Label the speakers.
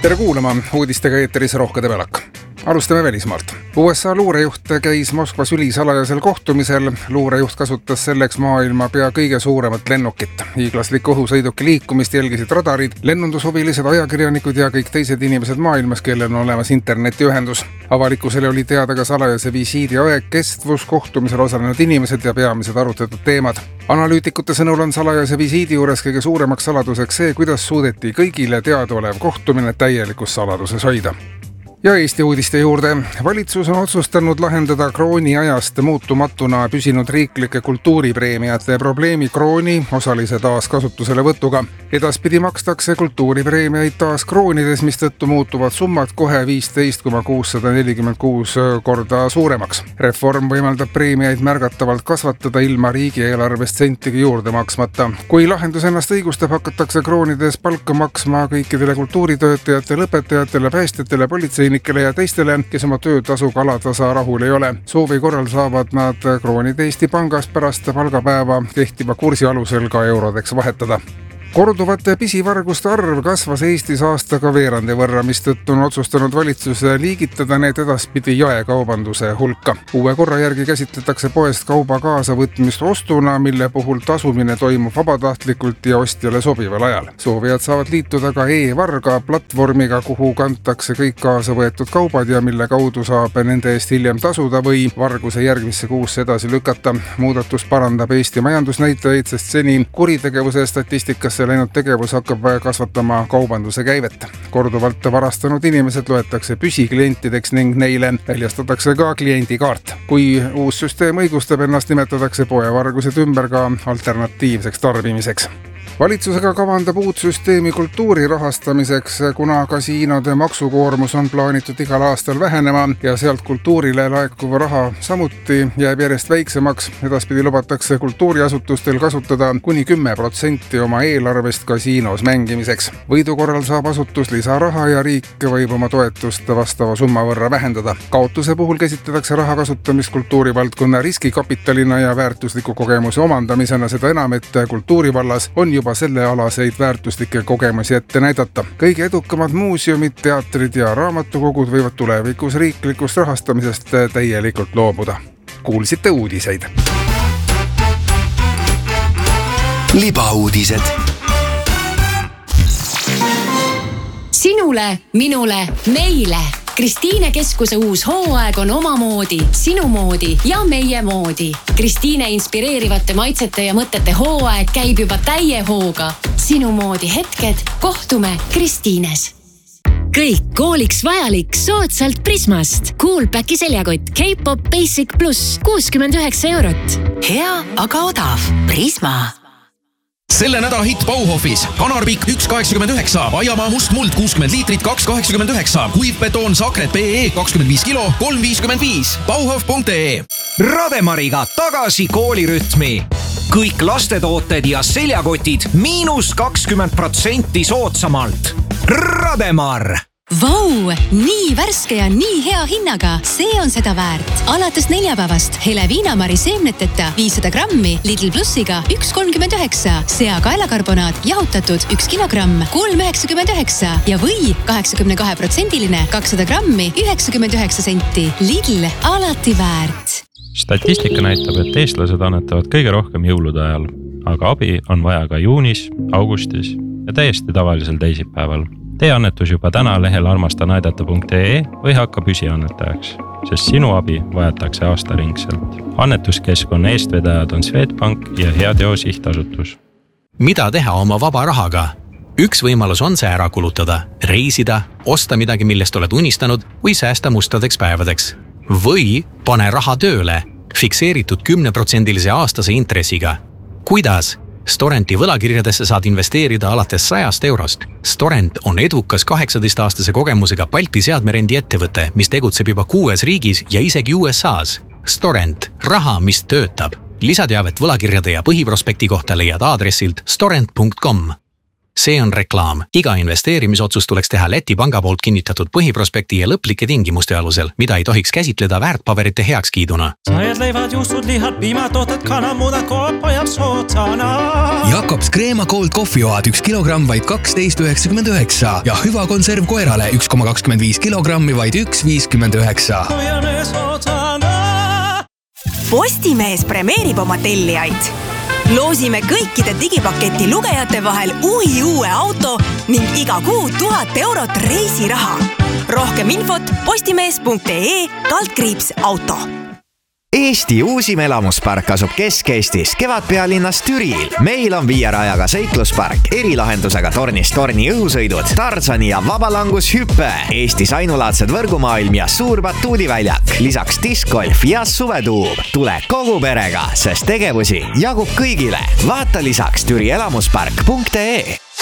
Speaker 1: Tere kuulama, uudistega eeteris Rohkede Velak. Alustame välismaalt. USA luurejuht käis Moskvas ülisalajasel kohtumisel. Luurejuht kasutas selleks maailma pea kõige suuremat lennukit. Hiiglasliku õhusõiduki liikumist jälgisid radarid, lennundushuvilised, ajakirjanikud ja kõik teised inimesed maailmas, kellel on olemas internetiühendus. Avalikkusele oli teada ka salajase visiidi aeg, kestvus, kohtumisel osalenud inimesed ja peamised arutatud teemad. Analüütikute sõnul on salajase visiidi juures kõige suuremaks saladuseks see, kuidas suudeti kõigile teadaolev kohtumine täielikus saladuses hoida. Ja Eesti uudiste juurde. Valitsus on otsustanud lahendada krooni ajast muutumatuna püsinud riiklike kultuuripreemiate probleemi krooni osalise taaskasutusele võtuga. Edaspidi makstakse kultuuripreemiaid taas kroonides, mistõttu muutuvad summad kohe 15,646 korda suuremaks. Reform võimaldab preemiaid märgatavalt kasvatada ilma riigieelarvest sentigi juurde maksmata. Kui lahendus ennast õigustab, hakatakse kroonides palka maksma kõikidele kultuuritöötajatele, õpetajatele, päästjatele, politseinikele ja teistele, kes oma töötasuga alatasa rahul ei ole. Soovi korral saavad nad kroonid Eesti Pangast pärast palgapäeva kehtiva kursi alusel ka eurodeks vahetada. Korduvate pisivarguste arv kasvas Eestis aastaga veerandi võrra, mistõttu on otsustanud valitsus liigitada need edaspidi jaekaubanduse hulka. Uue korra järgi käsitletakse poest kauba kaasavõtmist ostuna, mille puhul tasumine toimub vabatahtlikult ja ostjale sobival ajal. Soovijad saavad liituda ka e-varga platvormiga, kuhu kantakse kõik kaasa võetud kaubad ja mille kaudu saab nende eest hiljem tasuda või varguse järgmisse kuusse edasi lükata. Muudatus parandab Eesti majandusnäitajaid, sest seni kuritegevuse statistikasse läinud tegevus hakkab kasvatama kaubanduse käivet. Korduvalt varastanud inimesed loetakse püsiklientideks ning neile väljastatakse ka kliendikaart. Kui uus süsteem õigustab ennast, nimetatakse poevargused ümber ka alternatiivseks tarbimiseks. Valitsusega kavandab uut süsteemi kultuuri rahastamiseks, kuna kasiinode maksukoormus on plaanitud igal aastal vähenema ja sealt kultuurile laekuva raha samuti jääb järjest väiksemaks. Edaspidi lubatakse kultuuriasutustel kasutada kuni 10% oma eelarvest kasiinos mängimiseks. Võidu korral saab asutus lisaraha ja riik võib oma toetust vastava summa võrra vähendada. Kaotuse puhul käsitletakse raha kasutamist kultuurivaldkonna riskikapitalina ja väärtusliku kogemuse omandamisena, seda enam, et kultuurivallas on juba sellealaseid väärtuslikke kogemusi ette näidata. Kõige edukamad muuseumid, teatrid ja raamatukogud võivad tulevikus riiklikust rahastamisest täielikult loobuda. Kuulsite uudiseid.
Speaker 2: Libauudised.
Speaker 3: Sinule, minule, meile. Kristiine Keskuse uus hooaeg on omamoodi, sinu moodi ja meie moodi. Kristiine inspireerivate maitsete ja mõtete hooaeg käib juba täie hooga. Sinu moodi hetked, kohtume Kristiines. Kõik kooliks vajalik soodsalt Prismast. Coolpacki seljakott K-Pop Basic Plus 69 €.
Speaker 4: Hea, aga odav. Prisma.
Speaker 5: Selle nädala hitt Bauhofis. Kanarpikk 1,89, Aiamaa mustmuld 60 liitrit 2,89, kuivbetoon Sakret PE 25 kilo 3,55. Bauhof.ee.
Speaker 6: Rademariga tagasi koolirütmi. Kõik lastetooted ja seljakotid -20% soodsamalt. Rademar!
Speaker 7: Vau, nii värske ja nii hea hinnaga. See on seda väärt. Alates neljapäevast hele viinamari seemneteta 500 grammi Lidl Plussiga 1,39. Sea kaelakarbonaat jahutatud 1 kilogramm 3,99 ja või 82% 200 grammi 99 senti. Lidl alati väärt.
Speaker 8: Statistika näitab, et eestlased annetavad kõige rohkem jõulude ajal, aga abi on vaja ka juunis, augustis ja täiesti tavalisel teisipäeval. Tee annetus juba täna lehel armastanaidata.ee või hakka püsiannetajaks, sest sinu abi vajatakse aastaringselt. Annetuskeskkonna eestvedajad on Swedbank ja Heateo sihtasutus.
Speaker 9: Mida teha oma vaba rahaga? Üks võimalus on see ära kulutada, reisida, osta midagi, millest oled unistanud või säästa mustadeks päevadeks. Või pane raha tööle, fikseeritud 10% aastase intressiga. Kuidas? Storenti võlakirjadesse saad investeerida alates 100 €. Storent on edukas 18-aastase kogemusega Balti seadmerendi ettevõte, mis tegutseb juba 6 riigis ja isegi USAs. Storent, raha, mis töötab. Lisateavet võlakirjade ja põhiprospekti kohta leiad aadressilt storent.com. See on reklaam. Iga investeerimisotsus tuleks teha Läti panga poolt kinnitatud põhiprospekti ja lõplike tingimuste alusel, mida ei tohiks käsitleda väärtpaberite heakskiiduna.
Speaker 2: Sajad leivad, juustud, lihad, piimatooted, kanamudad, koop ajab sootsana.
Speaker 10: Jakobs Kreema Gold kohvijoad 1 kilogramm vaid 12,99 ja hüva konserv koerale 1,25 kilogrammi vaid 1,59.
Speaker 11: Postimees premeerib oma tellijaid. Loosime kõikide digipaketi lugejate vahel uue auto ning iga kuu 1000 eurot reisiraha. Rohkem infot postimees.ee/auto.
Speaker 12: Eesti uusim elamuspark asub Kesk-Eestis, Kevadpealinnas Türil. Meil on 5 rajaga seikluspark, erilahendusega tornist torni õhusõidud, Tarzani ja vabalangushüppe, Eestis ainulaadsed võrgumaailm ja suur batuudiväljak, lisaks diskgolf ja suvetuub. Tule kogu perega, sest tegevusi jagub kõigile. Vaata lisaks türielamuspark.ee.